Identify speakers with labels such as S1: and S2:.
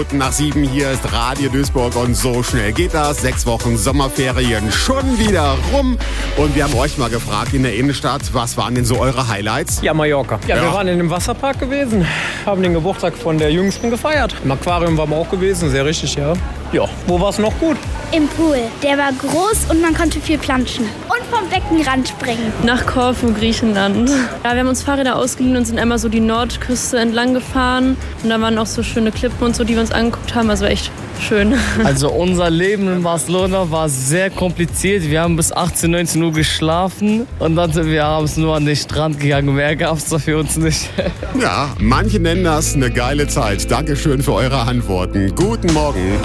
S1: Nach 7 hier ist Radio Duisburg und so schnell geht das. 6 Wochen Sommerferien schon wieder rum. Und wir haben euch mal gefragt in der Innenstadt, was waren denn so eure Highlights?
S2: Ja, Mallorca. Ja, wir waren in dem Wasserpark gewesen, haben den Geburtstag von der Jüngsten gefeiert. Im Aquarium waren wir auch gewesen, sehr richtig, ja. Ja, wo war es noch gut?
S3: Im Pool. Der war groß und man konnte viel planschen. Und vom Beckenrand springen.
S4: Nach Korfu, Griechenland. Ja, wir haben uns Fahrräder ausgeliehen und sind einmal so die Nordküste entlang gefahren. Und da waren auch so schöne Klippen und so, die wir uns angeguckt haben. Also echt schön.
S5: Also unser Leben in Barcelona war sehr kompliziert. Wir haben bis 18, 19 Uhr geschlafen und dann sind wir abends nur an den Strand gegangen. Mehr gab es da für uns nicht.
S1: Ja, manche nennen das eine geile Zeit. Dankeschön für eure Antworten. Guten Morgen.